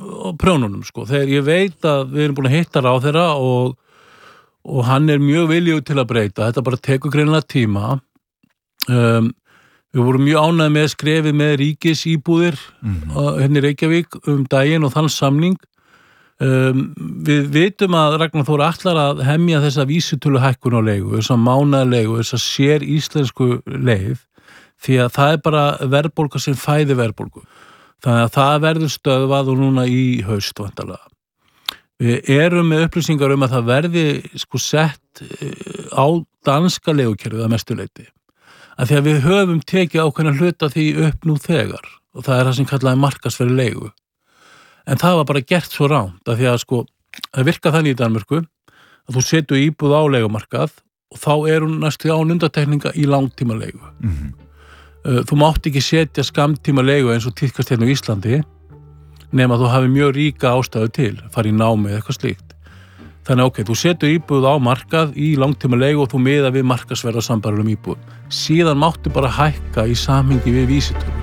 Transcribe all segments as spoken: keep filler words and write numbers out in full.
prjónunum sko. Þegar ég veit að við erum búin að hitta ráðherra og, og hann er mjög viljugur til að breyta. Þetta bara tekur greinilega tíma. Um, við vorum mjög ánægð með skrefið með ríkisíbúðir mm-hmm. hérna í Reykjavík um daginn og þann samning. Um, við vitum að Ragnar Þór ætlar að hemja þessa vísitölu hækkun á leigu, þessa mánaðarleigu, þessa sér íslensku leið, því að það er bara verðbólga sem fæði verðbólgu. Þannig að það verður stöðvað og núna í haust vantarlega. Við erum með upplýsingar um að það verði sko sett á danska leigukerfið að mestu leyti. Að því að við höfum tekið ákveðna hluta því upp nú þegar og það er það sem kallaði markaðsverði leigu. En það var bara gert svo rámt að því að sko, það virka þannig í Danmörku að þú setur íbúð á leigumarkað og þá er hún næstu án undantekninga í langtíma leigu. Mm-hmm. Þú mátt ekki setja skammtíma leigu eins og tíðkast hérna á Íslandi nema þú hafi mjög ríka ástæðu til, fara í námi eða eitthvað slíkt. Þannig ok, þú setur íbúð á markað í langtíma leigu og þú miða við markaðsverð á sambærilegum íbúð. Síðan máttu bara hækka í samhengi við vísitölu.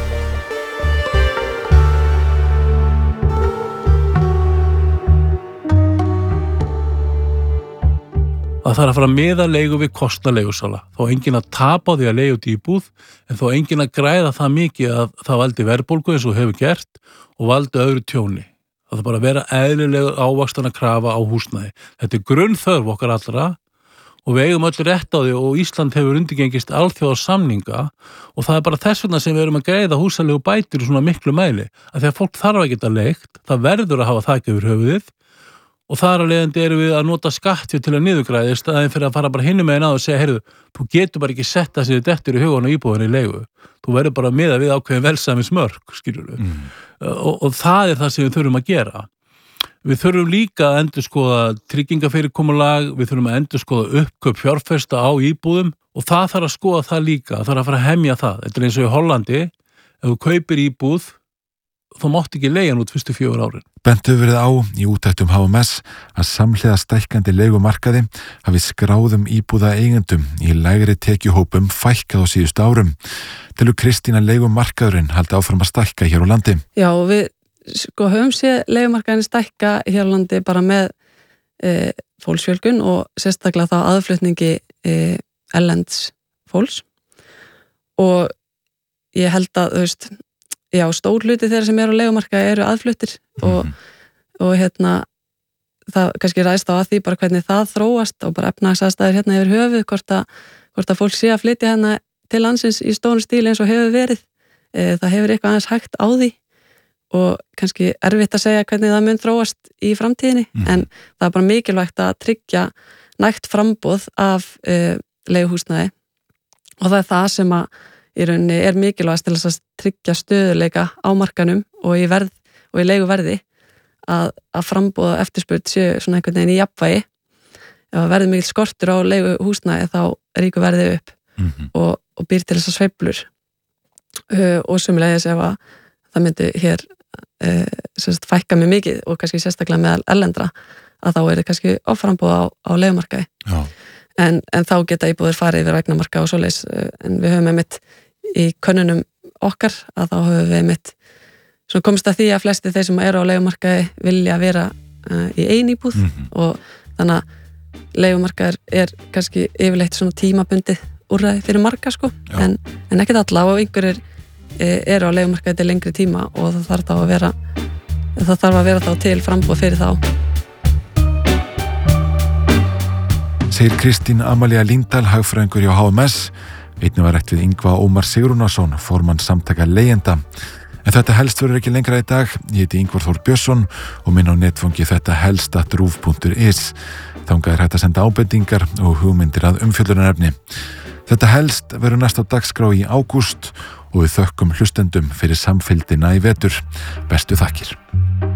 Það þarf að fara að miða leigu við kostnað leigusala. Þó enginn að tapa á því að leiga út íbúð, en þó enginn að græða það mikið að það valdi verðbólgu eins og hefur gert og valdi öðru tjóni. Það þarf bara að vera eðlileg ávaxtana krafa á húsnæði. Þetta er grunnþörf okkar allra og við eigum öll rétt á því og Ísland hefur undirgengist alþjóða samninga og það er bara þess vegna sem við erum að greiða húsalegu bætur í svona miklu mæli. Að því að fólk þarf að geta leigt, það verður að hafa þak yfir höfuðið og þar að leiðandi erum við að nota skatt til að niðurgræða í staðinn fyrir að fara bara hinum meginn á og segja, heyrðu, þú getur bara ekki setta sér dettur í hugan og íbúðan í leigu. Þú verður bara að miða við ákveðin velsæmis mörk, skilurðu. Mm. Og, og það er það sem við þurfum að gera. Við þurfum líka að endurskoða tryggingafyrirkomulag, við þurfum að endurskoða uppkaup fjárfesta á íbúðum og það þarf að skoða það líka, það þarf að fara að hemja það. Þetta er eins og í Hollandi, ef þú kaupir íbúð, þá mátt ekki leigja út fyrstu fjögur árin. Bent hefur verið á í úttektum H M S að samhliða stækkandi leigumarkaði hafi skráðum íbúða eigendum í lægri tekjuhópum fækkað á síðustu árum. Telur Kristín að leigumarkaðurinn haldi áfram að stækka hér á landi? Já, við sko höfum séð leigumarkaðurinn stækka hér á landi bara með e, fólksfjölgun og sérstaklega þá aðflutningi e, erlends fólks og ég held að, þú veist, já, stór hluti þeirra sem eru á leigumarkaði eru aðfluttir og, mm. og hérna það kannski ræðst á að því bara hvernig það þróast og bara efnahagsaðstæður hérna yfir höfuð hvort að, hvort að fólk sé að flytja hérna til landsins í stórum stíl eins og hefur verið. E, það hefur eitthvað aðeins hægt á því og kannski erfitt að segja hvernig það mun þróast í framtíðinni mm. en það er bara mikilvægt að tryggja nægt framboð af e, leiguhúsnæði og það er það sem að í rauninni er mikilvægast til að tryggja stöðuleika á markanum og í verð og í leiguverði að, að frambúða eftirspurn séu svona einhvern veginn í jafnvægi. Ef það verður mikil skortur á leiguhúsnæði þá ríkur verðið upp mm-hmm. og, og býr til þessar sveiflur uh, og sömulegis ef að það myndi hér uh, semst, fækka mjög mikið og kannski sérstaklega meðal erlendra að þá er það kannski offrambúð á, á leigumarkaði. Já. En, en þá geta íbúðir farið yfir vegnamarka og svoleiðis en við höfum einmitt í könnunum okkar að þá höfum við einmitt svona komst að því að flesti þeir sem eru á leigumarkaði vilja vera uh, í ein íbúð mm-hmm. og þannig að leigumarkaður er kannski yfirleitt svona tímabundið úrræði fyrir marga sko en, en ekkert alla og einhverjir e, eru á leigumarkaði til lengri tíma og það þarf þá að vera það þarf að vera þá til frambúð fyrir þá. Segir Kristín Amalía Líndal, hagfræðingur hjá H M S. Einnig var rætt við Ingva Ómar Sigrúnarsson, formann samtaka leigjenda. En þetta helst verður ekki lengra í dag. Ég heiti Ingvar Þór Björnsson og minn á netfangi þetta helst at rúv punktur is. Þangað er hægt að senda ábendingar og hugmyndir að umfjöllunarefni. Þetta helst verður næst á dagskrá í ágúst og við þökkum hlustendum fyrir samfylgdina í vetur. Bestu þakkir.